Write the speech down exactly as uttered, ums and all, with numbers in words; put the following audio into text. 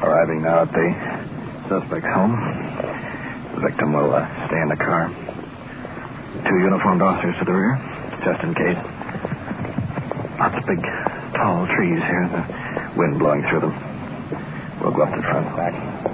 arriving now at the suspect's home. The victim will uh, stay in the car. Two uniformed officers to the rear, just in case. Lots of big, tall trees here, the wind blowing through them. We'll go up to the front. Back.